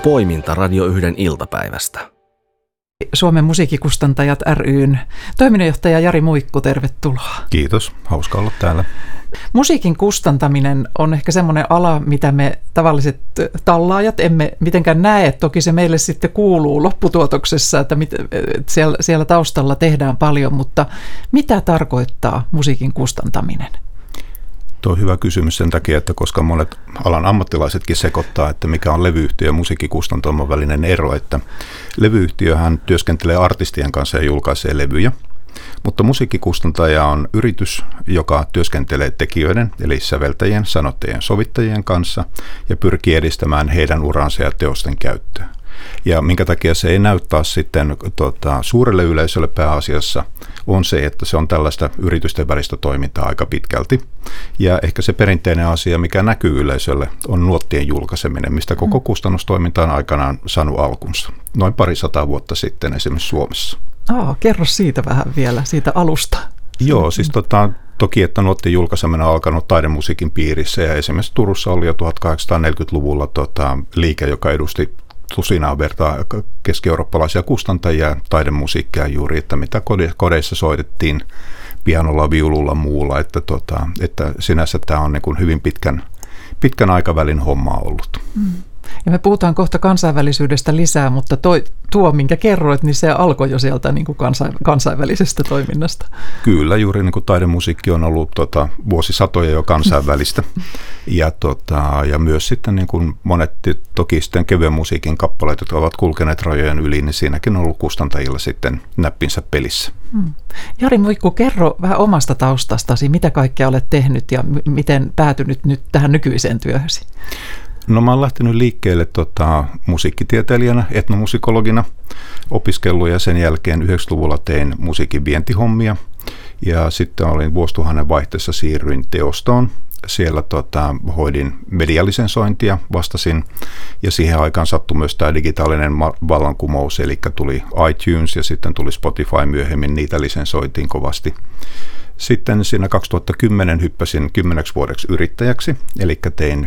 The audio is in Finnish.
poiminta Radio 1 iltapäivästä. Suomen musiikkikustantajat ry:n toiminnanjohtaja Jari Muikku, tervetuloa. Kiitos, hauska olla täällä. Musiikin kustantaminen on ehkä semmoinen ala, mitä me tavalliset tallaajat emme mitenkään näe. Toki se meille sitten kuuluu lopputuotoksessa, että siellä taustalla tehdään paljon, mutta mitä tarkoittaa musiikin kustantaminen? Tuo on hyvä kysymys sen takia, että koska monet alan ammattilaisetkin sekoittaa, että mikä on levyyhtiö ja musiikkikustantamon välinen ero, että levyyhtiöhän työskentelee artistien kanssa ja julkaisee levyjä, mutta musiikkikustantaja on yritys, joka työskentelee tekijöiden, eli säveltäjien, sanottajien, sovittajien kanssa ja pyrkii edistämään heidän uransa ja teosten käyttöä. Ja minkä takia se ei näy taas sitten suurelle yleisölle pääasiassa, on se, että se on tällaista yritysten välistä toimintaa aika pitkälti. Ja ehkä se perinteinen asia, mikä näkyy yleisölle, on nuottien julkaiseminen, mistä koko kustannustoiminta on aikanaan saanut alkunsa. Noin 200 vuotta sitten esimerkiksi Suomessa. Kerro siitä vähän vielä, siitä alusta. Joo, siis toki, että nuottien julkaiseminen on alkanut taidemusiikin piirissä, ja esimerkiksi Turussa oli jo 1840-luvulla liike, joka edusti tusinaa vertaa keski-eurooppalaisia kustantajia taidemusiikkia juuri, että mitä kodeissa soitettiin pianolla, viululla, muulla, että sinänsä tämä on niin kuin hyvin pitkän aikavälin hommaa ollut. Ja me puhutaan kohta kansainvälisyydestä lisää, mutta tuo, minkä kerroit, niin se alkoi jo sieltä niin kuin kansainvälisestä toiminnasta. Kyllä, juuri niin kuin taidemusiikki on ollut vuosisatoja jo kansainvälistä. Ja myös sitten niin kuin monet toki sitten kevyen musiikin kappaleet, jotka ovat kulkeneet rajojen yli, niin siinäkin on ollut kustantajilla sitten näppinsä pelissä. Jari Muikku, kerro vähän omasta taustastasi, mitä kaikkea olet tehnyt ja miten päätynyt nyt tähän nykyiseen työhösi? No mä oon lähtenyt liikkeelle musiikkitieteilijänä, etnomusikologina opiskellut ja sen jälkeen 90-luvulla tein musiikin vientihommia ja sitten olin vuosituhannen vaihteessa siirryin teostoon. Siellä hoidin medialisensointia, vastasin ja siihen aikaan sattui myös tämä digitaalinen vallankumous, eli tuli iTunes ja sitten tuli Spotify myöhemmin, niitä lisensoitiin kovasti. Sitten siinä 2010 hyppäsin 10 vuodeksi yrittäjäksi, eli tein